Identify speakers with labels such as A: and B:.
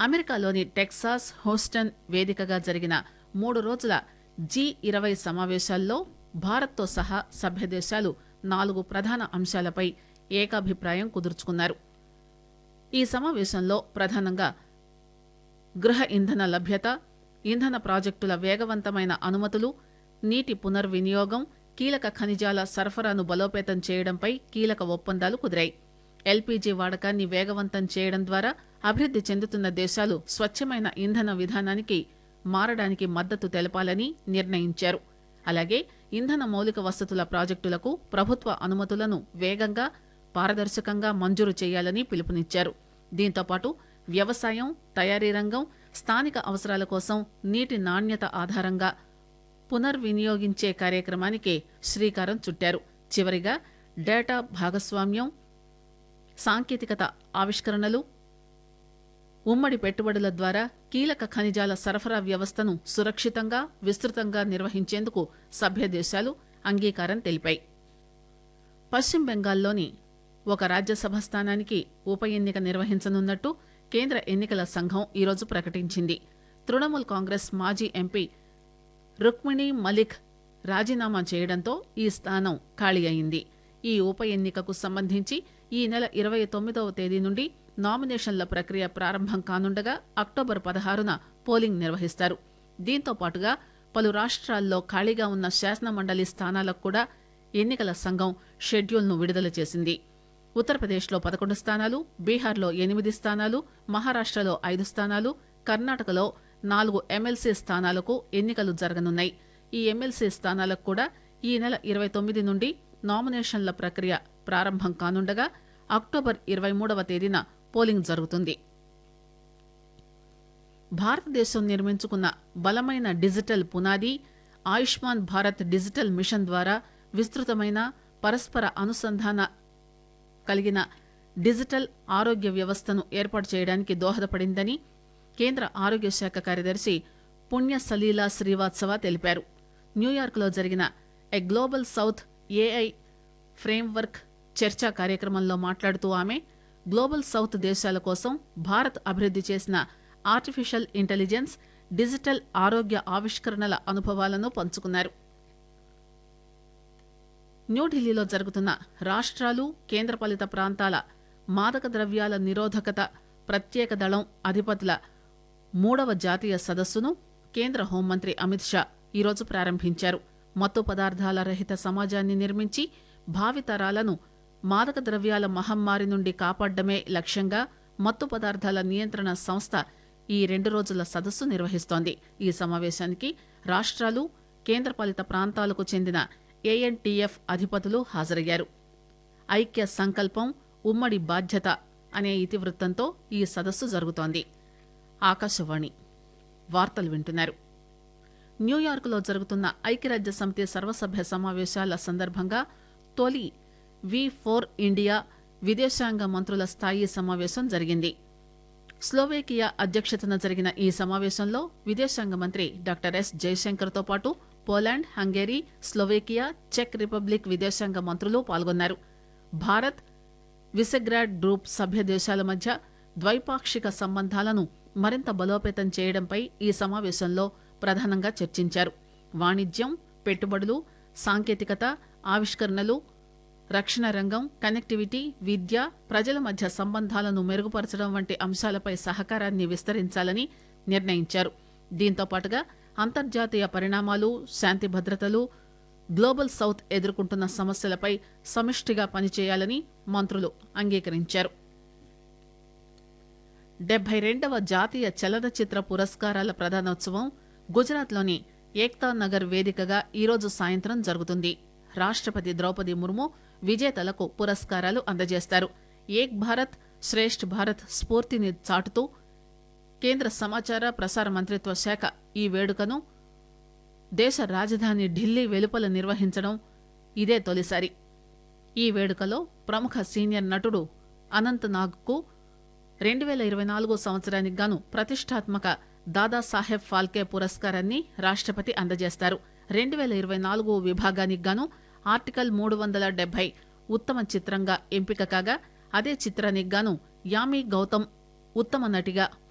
A: అమెరికాలోని Texas Houston వేదికగా జరిగిన 3 రోజుల G20 సమావేశాల్లో భారత్తో సహా సభ్యదేశాలు 4 ప్రధాన అంశాలపై ఏకాభిప్రాయం కుదుర్చుకున్నారు. ఈ సమావేశంలో ప్రధానంగా గృహ ఇంధన లభ్యత, ఇంధన ప్రాజెక్టుల వేగవంతమైన అనుమతులు, నీటి పునర్వినియోగం, కీలక ఖనిజాల సరఫరాను బలోపేతం చేయడంపై కీలక ఒప్పందాలు కుదిరాయి. ఎల్పీజీ వాడకాన్ని వేగవంతం చేయడం ద్వారా అభివృద్ది చెందుతున్న దేశాలు స్వచ్ఛమైన ఇంధన విధానానికి మారడానికి మద్దతు తెలపాలని నిర్ణయించారు. అలాగే ఇంధన మౌలిక వసతుల ప్రాజెక్టులకు ప్రభుత్వ అనుమతులను వేగంగా, పారదర్శకంగా మంజూరు చేయాలని పిలుపునిచ్చారు. దీంతోపాటు వ్యవసాయం, తయారీ రంగం, స్థానిక అవసరాల కోసం నీటి నాణ్యత ఆధారంగా పునర్వినియోగించే కార్యక్రమానికి శ్రీకారం చుట్టారు. చివరిగా డేటా భాగస్వామ్యం, సాంకేతికత ఆవిష్కరణలు, ఉమ్మడి పెట్టుబడుల ద్వారా కీలక ఖనిజాల సరఫరా వ్యవస్థను సురక్షితంగా, విస్తృతంగా నిర్వహించేందుకు సభ్య దేశాలు అంగీకారం తెలిపాయి. పశ్చిమ బెంగాల్లోని ఒక రాజ్యసభ స్థానానికి ఉప ఎన్నిక నిర్వహించనున్నట్టు కేంద్ర ఎన్నికల సంఘం ఈరోజు ప్రకటించింది. తృణమూల్ కాంగ్రెస్ మాజీ ఎంపీ రుక్మిణి మలిక్ రాజీనామా చేయడంతో ఈ స్థానం ఖాళీ అయింది. ఈ ఉప ఎన్నికకు సంబంధించి ఈ నెల 29వ తేదీ నుండి నామినేషన్ల ప్రక్రియ ప్రారంభం కానుండగా అక్టోబర్ 16న పోలింగ్ నిర్వహిస్తారు. దీంతో పాటుగా పలు రాష్ట్రాల్లో ఖాళీగా ఉన్న శాసనమండలి స్థానాలకు కూడా ఎన్నికల సంఘం షెడ్యూల్ను విడుదల చేసింది. ఉత్తరప్రదేశ్లో 11 స్థానాలు, బీహార్లో 8 స్థానాలు, మహారాష్టలో 5 స్థానాలు, కర్ణాటకలో 4 ఎమ్మెల్సీ స్థానాలకు ఎన్నికలు జరగనున్నాయి. ఈ ఎమ్మెల్సీ స్థానాలకు కూడా ఈ నెల 29 నుండి నామినేషన్ల ప్రక్రియ ప్రారంభం కానుండగా అక్టోబర్ 23వ తేదీన పోలింగ్ జరుగుతుంది. భారతదేశం నిర్మించుకున్న బలమైన డిజిటల్ పునాది ఆయుష్మాన్ భారత్ డిజిటల్ మిషన్ ద్వారా విస్తృతమైన పరస్పర అనుసంధాన కలిగిన డిజిటల్ ఆరోగ్య వ్యవస్థను ఏర్పాటు చేయడానికి దోహదపడిందని కేంద్ర ఆరోగ్య శాఖ కార్యదర్శి పుణ్య సలీలా శ్రీవాత్సవ తెలిపారు. న్యూయార్క్లో జరిగిన a global south AI framework చర్చా కార్యక్రమంలో మాట్లాడుతూ ఆమె గ్లోబల్ సౌత్ దేశాల కోసం భారత్ అభివృద్ది చేసిన ఆర్టిఫిషియల్ ఇంటెలిజెన్స్, డిజిటల్ ఆరోగ్య ఆవిష్కరణల అనుభవాలను పంచుకున్నారు. న్యూఢిల్లీలో జరుగుతున్న రాష్ట్రాలు, కేంద్రపాలిత ప్రాంతాల మాదక ద్రవ్యాల నిరోధకత ప్రత్యేక దళం అధిపతుల 3వ జాతీయ సదస్సును కేంద్ర హోంమంత్రి అమిత్ షా ఈరోజు ప్రారంభించారు. మత్తు పదార్థాల రహిత సమాజాన్ని నిర్మించి భావితరాలను మాదక ద్రవ్యాల మహమ్మారి నుండి కాపాడమే లక్ష్యంగా మత్తు పదార్థాల నియంత్రణ సంస్థ ఈ 2 రోజుల సదస్సు నిర్వహిస్తోంది. ఈ సమావేశానికి రాష్ట్రాలు, కేంద్రపాలిత ప్రాంతాలకు చెందిన ఏఎన్టీఎఫ్ అధిపతులు హాజరయ్యారు. ఐక్య సంకల్పం, ఉమ్మడి బాధ్యత అనే ఇతివృత్తంతో ఈ సదస్సు జరుగుతోంది. ఆకాశవాణి వార్తలు వింటున్నారు. న్యూయార్క్లో జరుగుతున్న ఐక్యరాజ్య సమితి సర్వసభ్య సమావేశాల సందర్భంగా తొలి V4 ఇండియా విదేశాంగ మంత్రుల స్థాయి సమావేశం జరిగింది. స్లోవేకియా అధ్యక్షతన జరిగిన ఈ సమావేశంలో విదేశాంగ మంత్రి డాక్టర్ ఎస్ జయశంకర్తో పాటు Poland, Hungary, Slovakia, check republic విదేశాంగ మంత్రులు పాల్గొన్నారు. భారత్, విసెగ్రాడ్ గ్రూప్ సభ్య దేశాల మధ్య ద్వైపాక్షిక సంబంధాలను మరింత బలోపేతం చేయడంపై ఈ సమావేశంలో ప్రధానంగా చర్చించారు. వాణిజ్యం, పెట్టుబడులు, సాంకేతికత, ఆవిష్కరణలు, రక్షణ రంగం, కనెక్టివిటీ, విద్య, ప్రజల మధ్య సంబంధాలను మెరుగుపరచడం వంటి అంశాలపై సహకారాన్ని విస్తరించాలని నిర్ణయించారు. దీంతో పాటుగా అంతర్జాతీయ పరిణామాలు, శాంతి భద్రతలు, గ్లోబల్ సౌత్ ఎదుర్కొంటున్న సమస్యలపై సమిష్టిగా పనిచేయాలని మంత్రులు అంగీకరించారు. 72వ జాతీయ చలనచిత్ర పురస్కారాల ప్రదానోత్సవం గుజరాత్లోని ఏక్తా నగర్ వేదికగా ఈరోజు సాయంత్రం జరుగుతుంది. రాష్టపతి ద్రౌపది ముర్ము విజేతలకు పురస్కారాలు అందజేస్తారు. ఏక్ భారత్ శ్రేష్ఠ్ భారత్ స్ఫూర్తిని చాటుతూ కేంద్ర సమాచార ప్రసార మంత్రిత్వ శాఖ ఈ వేడుకను దేశ రాజధాని ఢిల్లీ వెలుపల నిర్వహించడం ఇదే తొలిసారి. ఈ వేడుకలో ప్రముఖ సీనియర్ నటుడు అనంత్ నాగ్కు 2024 సంవత్సరానికి గాను ప్రతిష్టాత్మక దాదాసాహెబ్ ఫాల్కే పురస్కారాన్ని రాష్టపతి అందజేస్తారు. 2024 విభాగానికి గాను ఆర్టికల్ 370 ఉత్తమ చిత్రంగా ఎంపిక కాగా అదే చిత్రానికి గాను యామి గౌతమ్ ఉత్తమ నటిగా